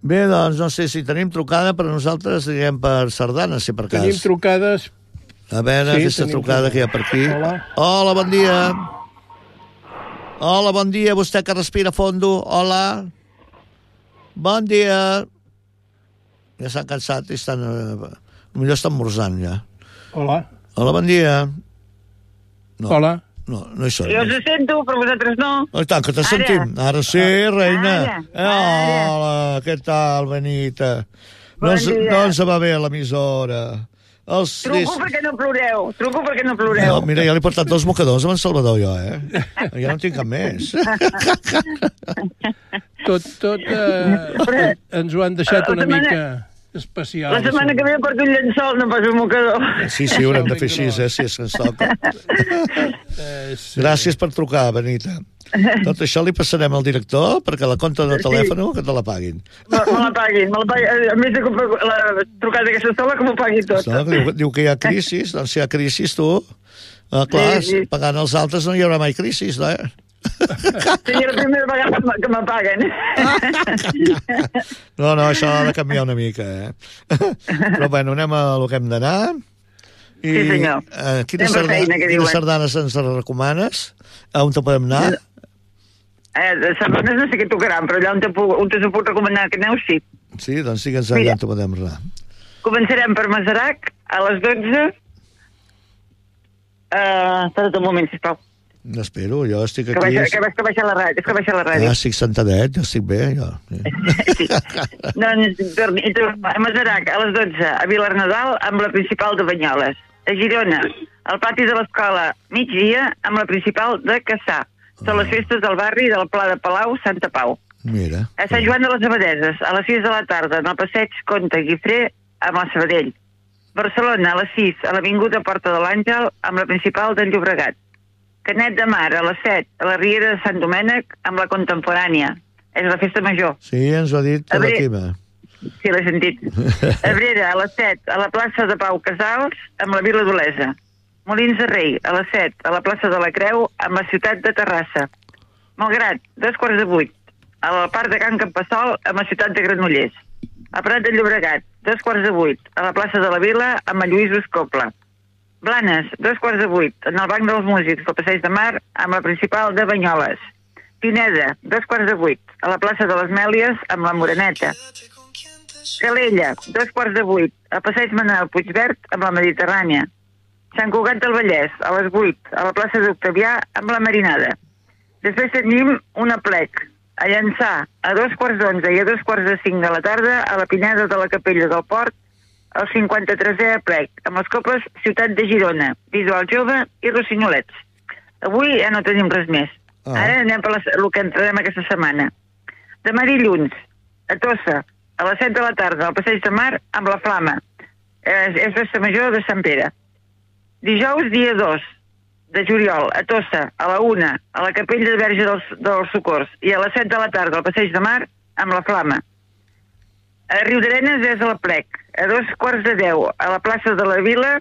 Bé, doncs no sé si tenim trucada, però nosaltres diguem per Sardana, si per cas. Tenim trucades... A veure, aquesta trucada que hi ha per aquí. Hola, bon dia. Hola, bon dia, vostè que respira fondo. Hola. Bon dia. Ja s'han cansat i estan... Millor estan morzant, ja. Hola. Hola, bon dia. No. Hola. No hi són. Jo us sento, però vosaltres no. Oh, tant, que te sentim. Ara sí, reina. Hola, què tal, Benita? No ens va bé a l'emissora. Truco perquè no ploreu. No, mira, ja li he portat 2 mocadors a en Salvador, jo, Ja no tinc cap més. Tot ens ho han deixat una mica especial. La setmana que ve porto un llençol, no poso un mocador. Sí, haurem de fer així, si és que ens toca. Gràcies per trucar, Benita. Tot això li passarem al director perquè la compta de telèfon que te la paguin. Me la paguin. A més de la trucada d'aquesta sola, que m'ho pagui tot. Diu que hi ha crisis, doncs si hi ha crisis, tu... Clar, pagant els altres no hi haurà mai crisis, no? Sí, la primera vegada que me paguen. No, això ha de canviar una mica, Però bueno, anem a lo que hem d'anar. Sí, senyor. Quines sardanes ens recomanes? On te podem anar? Sardanes no sé què tocaran, però allà on te puc recomanar que aneu, sí. Sí, doncs digue'ns allà on te podem anar. Començarem per Masarac, a les 12. Espera't un moment, sisplau. N'espero, jo estic aquí... Que baixa la ràdio. Estic sentadet, jo estic bé, jo. Sí. A Masarac, a les 12, a Vilarnadal, amb la principal de Banyoles. A Girona, al pati de l'escola, migdia, amb la principal de Cassà. Són les festes del barri del Pla de Palau, Santa Pau. Mira. A Sant Joan de les Abadeses, a les 6 de la tarda, en el passeig Comte Guifré, amb la Sabadell. Barcelona, a les 6, a l'Avinguda Porta de l'Àngel, amb la principal del Llobregat. Canet de Mar, a les 7, a la Riera de Sant Domènec, amb la Contemporània. És la festa major. Sí, ens ho ha dit la Quima. Sí, l'he sentit. Abrera, a les 7, a la plaça de Pau Casals, amb la Vila d'Olesa. Molins de Rei, a les 7, a la plaça de la Creu, amb la ciutat de Terrassa. Malgrat, 7:15, a la part de Can Campassol, amb la ciutat de Granollers. A Prat de Llobregat, 7:15, a la plaça de la Vila, amb el Lluís Uscopla. Blanes, 7:15, en el Banc dels Músics del Passeig de Mar, amb la principal de Banyoles. Pineda, 7:15, a la plaça de les Mèlies, amb la Moreneta. Calella, 7:15, a Passeig Manuel Puigverd, amb la Mediterrània. Sant Cugat del Vallès, a les 8, a la plaça d'Octavià, amb la Marinada. Després tenim un aplec, a Llançà, a 2:15 i a 2:45 de la tarda, a la Pineda de la Capella del Port, el 53è aplec, amb les coples Ciutat de Girona, Visual Jove i Rossinyolets. Avui ja no tenim res més. Ara anem per el que entrarem aquesta setmana. Demà dilluns, a Tossa, a les 7 de la tarda, al Passeig de Mar, amb la Flama. És festa major de Sant Pere. Dijous, dia 2 de juliol, a Tossa, a la 1, a la Capella de Verge dels Socors, i a les 7 de la tarda, al Passeig de Mar, amb la Flama. A Riudarenes és a l'aplec, a 9:45, a la plaça de la Vila,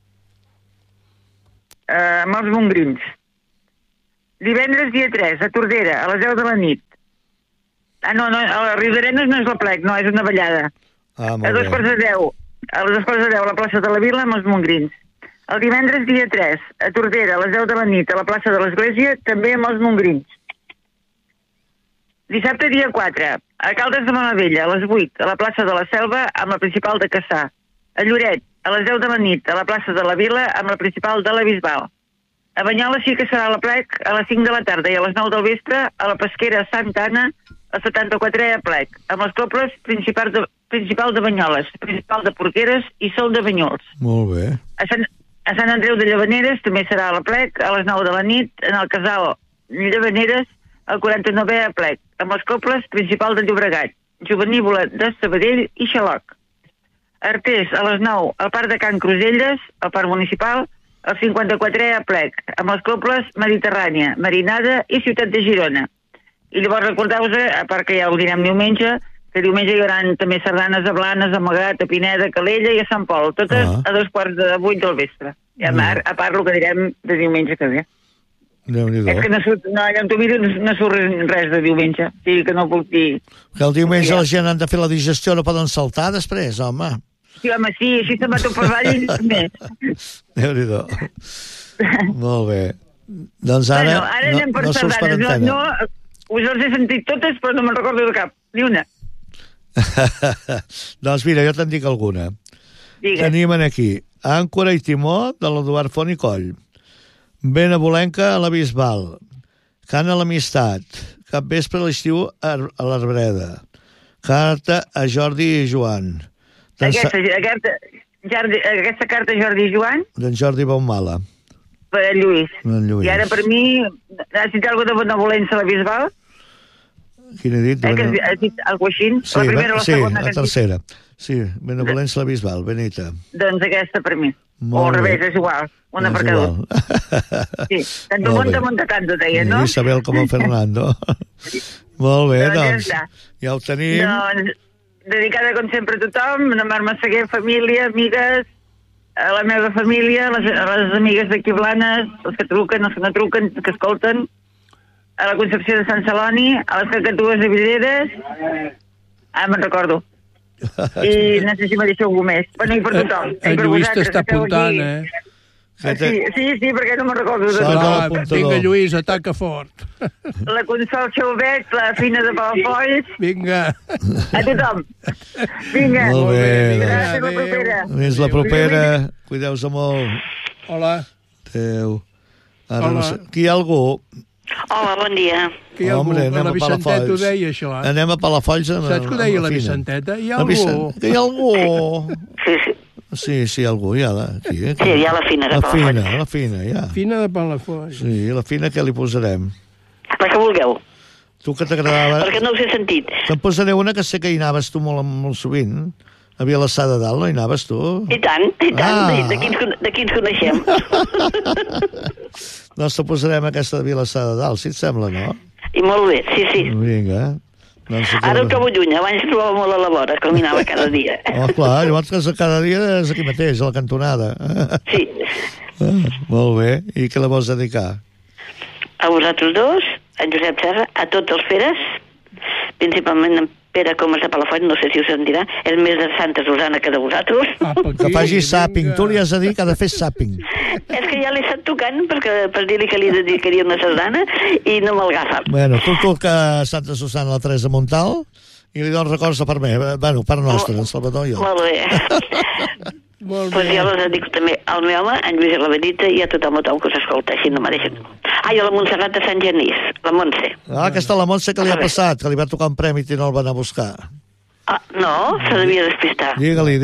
amb els Montgrins. Divendres, dia 3, a Tordera, a les 10 de la nit. No, a Riudarenes no és l'aplec, no, és una ballada. A 2:10, a les 2:10, a la plaça de la Vila, amb els Montgrins. El divendres, dia 3, a Tordera, a les 10 de la nit, a la plaça de l'Església, també amb els Montgrins. Dissabte, dia 4, a Caldes de Malavella, a les 8, a la plaça de la Selva, amb la principal de Cassà. A Lloret, a les 10 de la nit, a la plaça de la Vila, amb la principal de la Bisbal. A Banyoles sí que serà l'aplec a les 5 de la tarda i a les 9 del vespre, a la pesquera Santa Anna, al 74è aplec, amb els cobles principal de Banyoles, principal de Porqueres i Sol de Banyols. Molt bé. A Sant Andreu de Llavaneres també serà a l'aplec a les 9 de la nit, en el casal Llavaneres, el 49è aplec, amb els cobles principal de Llobregat, Jovenívola de Sabadell i Xaloc. Artés, a les 9, al Parc de Can Cruselles, al Parc Municipal, el 54è aplec, amb els cobles Mediterrània, Marinada i Ciutat de Girona. I llavors recordeu-vos, a part que ja ho direm diumenge, que diumenge hi haurà també sardanes a Blanes, a Malgrat, a Pineda, a Calella i a Sant Pol, totes a 7:15 del vespre. I a part el que direm de diumenge que ve. Déu-n'hi-do. És que no surt, no, allà on t'ho miro no surt res de diumenge. O sigui que no puc dir... Que el diumenge la gent han de fer la digestió, no poden saltar després, home. Sí, home, sí, així se'n va tot per avall i més. Déu-n'hi-do. Molt bé. Doncs ara, Bueno, ara anem per surts per sardanes. antena. No, us les he sentit totes, però no me'n recordo de cap. Ni una. Doncs mira, jo te'n dic alguna. Digues. Tenim aquí Àncora i Timó, de l'Eduard Font i Coll. Benavolenca a la Bisbal. Cant a l'Amistat. Capvespre a l'estiu a l'Arbreda. Carta a Jordi i Joan. Aquesta carta Jordi i Joan D'en Jordi Baumala. per a Lluís. En Lluís. I ara per mi, has dit alguna de benevolència a la Bisbal? Quin he dit? Has dit alguna així? Sí, La primera o la segona? la tercera. Sí, benevolència a la Bisbal, Benita. Doncs aquesta per mi. Molt O al revés, bé. és igual. Una per És cada igual. un. Sí, tanto Molt bé. monta tanto, deia, no? Isabel com el Fernando. Molt bé, Doncs ja doncs. Ja ho tenim. Doncs, dedicada com sempre a tothom, a Mar Massaguer, família, amigues, a la meva família, a les amigues d'aquí Blanes, els que truquen, els que no truquen, que escolten, a la Concepció de Sant Celoni, a les cacatues de Videres, me'n recordo. I no sé si m'ha dit algú més. Bueno, i per tothom. I El per Lluís vosaltres, t'està que esteu apuntant, aquí. Que Sí, perquè no me'n recordo de Sort. tot. Clar, l'apuntador. vinga, Lluís, ataca fort. La Consol Xauvet, la Fina de Palafolls, Vinga. a tothom. Vinga. Molt bé. Gràcies, la Adéu. propera. Fins la propera. Cuideu-se molt. Hola. Adéu. Ara Hola. no sé. Aquí hi ha algú? Hola, bon dia. Que hi ha algú? Hombre, anem La a Vicenteta ho Palafolls. deia, això. Anem a Palafolls. Saps què ho deia la Vicenteta? Hi ha algú. Que hi ha algú. Sí, sí. Sí, algú, hi ha aquí. Sí, hi ha la Fina de Palafolls. La fina, ja. Fina de Palafolls. Sí, la fina que li posarem. La que vulgueu, Tu que t'agradava... perquè no us he sentit. Te'n posaré una que sé que hi anaves tu molt sovint. A Vilassar de Dalt, no hi anaves tu? I tant, Ah. de qui ens coneixem. Doncs te posarem aquesta de Vilassar de Dalt, si et sembla, no? I molt bé, sí, sí. Vinga. Doncs Ara ho trobo lluny, abans trobava molt a la vora, caminava cada dia. Oh, clar, llavors que cada dia és aquí mateix, a la cantonada. Sí. Molt bé. I què la vols dedicar? A vosaltres dos, en Josep Serra, a tots els Peres, principalment en Pere Comas de Palafolls, no sé si us en dirà, és més de Santa Susana que de vosaltres. Apa, Que aquí, faci vinga. sàping. Tu li has de dir que ha de fer sàping. És que ja l'he estat tocant per dir-li que li dedicaria una sardana i no me'l Bueno, tu toca Santa Susana la Teresa Montal i li dones records per mi. Bueno, per nostra, en Salvador i jo. Molt bé. Molt Pues bé. jo les dedico també al meu home, en Lluís i la Benita, i a tothom que s'escolta, així no mereixen. Ah, i a la Montserrat de Sant Genís, la Montse. Ah, aquesta la Montse que li ha passat, que li va tocar un premi i no el van a buscar. Ah, no, se devia despistar. Digue-li.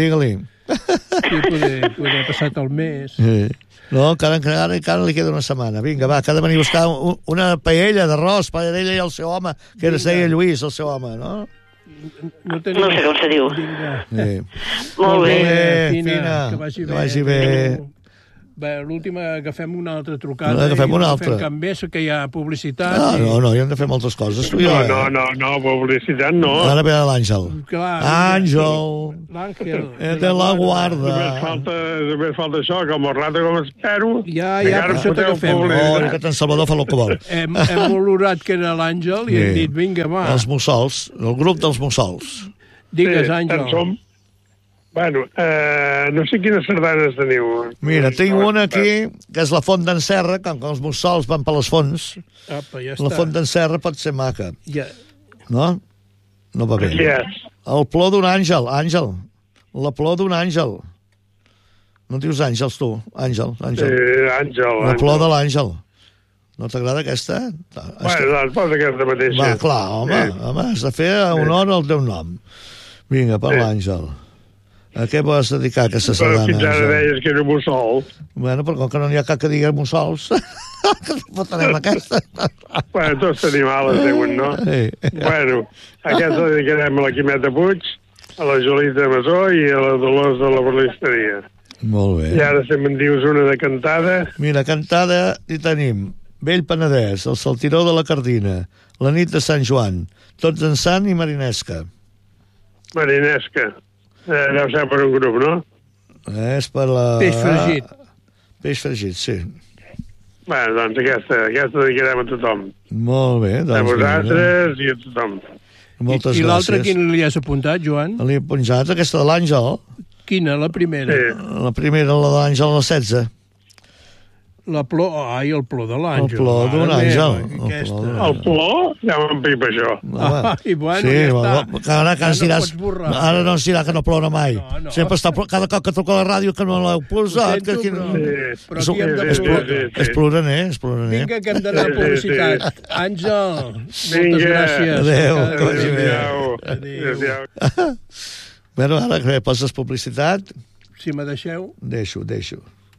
Sí, poder haver passat el mes. Sí. No, encara li queda una setmana. Vinga, va, que ha de venir a buscar una paella d'arròs per ella i el seu home, que era deia Lluís, el seu home, no? No sé com se diu. Vinga. Sí. Molt bé. Fina, que vagi que bé. vagi bé. Adéu. Bé, l'última agafem una altra trucada. Agafem una i no altra. fem cap més, que hi ha publicitat. Ah, no, hi hem de fer moltes coses. Tu i jo, No, publicitat no. Ara ve l'Àngel. Clar, Àngel, L'Àngel. de la guarda. Només falta això, com el rato com espero. Ja, encara per això podeu t'agafem. publicitar. Oh, que en Salvador fa el que vol. Hem valorat que era l'Àngel i hem Sí. dit, vinga, va, Els mussols, el grup dels mussols. digues, Sí, Àngel. en som. Bueno, no sé quines sardanes teniu. Mira, tinc una aquí, que és la Font d'en Serra, com que els mussols van per les fonts. Apa, ja La està. Font d'en Serra pot ser maca, Ja. no? No va bé. Qui és? El plor d'un àngel, la plor d'un àngel. No dius àngels, tu? Àngel. Àngel. La plor de l'àngel. No t'agrada aquesta? Bueno, doncs posa aquesta mateixa. Va, clar, home, has de fer honor al teu nom. Vinga, per l'àngel. A què vols dedicar aquesta Però sardana, fins ara Àngel? deies que era mussol. Bueno, però com que no n'hi ha cap que digui mussols, fotrem aquesta. Bueno, tots tenim ales, diuen, no? Sí. Bueno, aquesta la dedicarem a la Quimeta Puig, a la Jolita Masó i a la Dolors de la Berlisteria. Molt I bé. ara si me'n dius una de cantada, Mira, cantada hi tenim Vell Penedès, el Saltiró de la Cardina, la nit de Sant Joan, Tots en Sant i Marinesca. Marinesca. Deu ser per un grup, no? És per la... Peix fregit. Peix fregit, sí. Bé, doncs aquesta dedicarem a tothom. Molt bé. Doncs, a vosaltres i a tothom. Moltes gràcies. I l'altra, quina li has apuntat, Joan? Li he punjat aquesta de l'Àngel. Quina, la primera? Sí. La primera, la de l'Àngel, la 16. El plor de l'Àngel. El plor d'un àngel. El plor? Ja m'empipa això. I bueno, sí, ja està. Ara no ens dirà que no plora mai. No. Sempre està, cada cop que truca a la ràdio que no l'heu posat. Però aquí hem de plorar. És ploraner, és ploraner. Vinga, que hem d'anar a publicitat. Àngel, moltes gràcies. Adéu. Bueno, ara que poses publicitat... Si me deixeu... Deixo.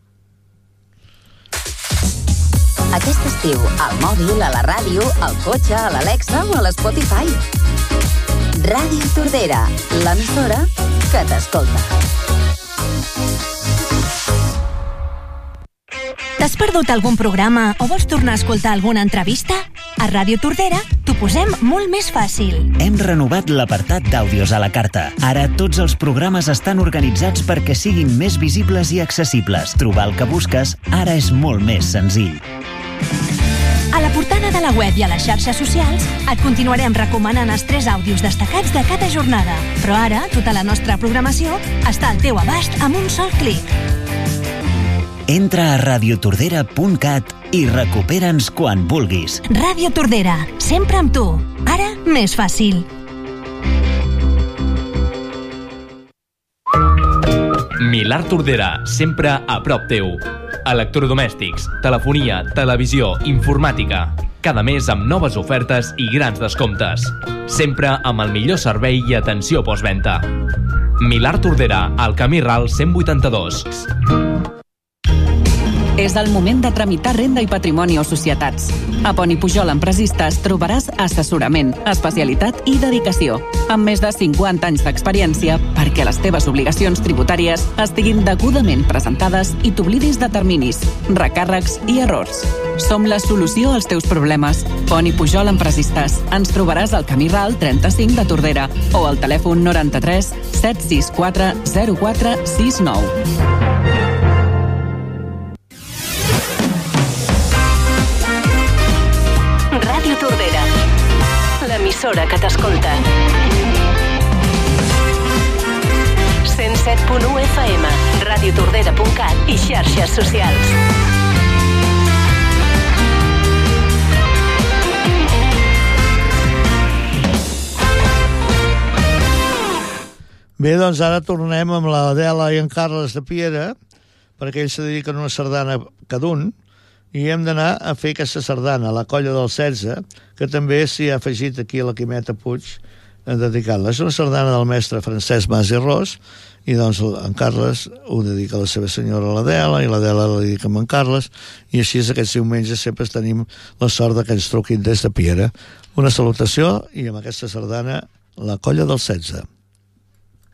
Aquest estiu, al mòbil, a la ràdio, al cotxe, a l'Alexa o a l'Spotify. Ràdio Tordera, l'emissora que t'escolta. T'has perdut algun programa o vols tornar a escoltar alguna entrevista? A Ràdio Tordera t'ho posem molt més fàcil. Hem renovat l'apartat d'àudios a la carta. Ara tots els programes estan organitzats perquè siguin més visibles i accessibles. Trobar el que busques ara és molt més senzill. A la portada de la web i a les xarxes socials et continuarem recomanant els 3 àudios destacats de cada jornada. Però ara tota la nostra programació està al teu abast amb un sol clic. Entra a radiotordera.cat i recupera'ns quan vulguis. Ràdio Tordera, sempre amb tu. Ara més fàcil. Milà Tordera, sempre a prop teu. Electrodomèstics, telefonia, televisió, informàtica. Cada mes amb noves ofertes i grans descomptes. Sempre amb el millor servei i atenció postventa. Milà Tordera, al Camí Ral 182. És el moment de tramitar renda i patrimoni o societats. A Poni Pujol Empresistes trobaràs assessorament, especialitat i dedicació, amb més de 50 anys d'experiència perquè les teves obligacions tributàries estiguin degudament presentades i t'oblidis de terminis, recàrrecs i errors. Som la solució als teus problemes. Poni Pujol Empresistes. Ens trobaràs al Camí Ral 35 de Tordera o al telèfon 93 764 0469. Ràdio Tordera, l'emissora que t'escolta. 107.1 FM, radiotordera.cat i xarxes socials. Bé, doncs ara tornem amb l'Adela i en Carles de Piera, perquè ells se dediquen una sardana cada un, i hem d'anar a fer aquesta sardana, la Colla del 16, que també s'hi ha afegit aquí a la Quimeta Puig dedicant-la. És una sardana del mestre Francesc Mas i Ros, i doncs en Carles ho dedica a la seva senyora l'Adela, i l'Adela la dedica a en Carles, i així aquests diumenges sempre tenim la sort que ens truquin des de Piera. Una salutació, i amb aquesta sardana, la Colla del 16.